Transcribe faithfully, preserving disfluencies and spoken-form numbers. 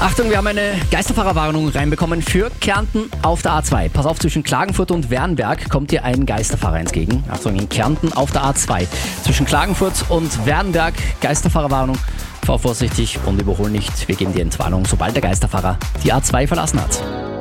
Achtung, wir haben eine Geisterfahrerwarnung reinbekommen für Kärnten auf der A zwei. Pass auf, zwischen Klagenfurt und Wernberg kommt dir ein Geisterfahrer entgegen. Achtung, in Kärnten auf der A zwei. Zwischen Klagenfurt und Wernberg Geisterfahrerwarnung. Fahr vorsichtig und überhol nicht. Wir geben dir Entwarnung, sobald der Geisterfahrer die A zwei verlassen hat.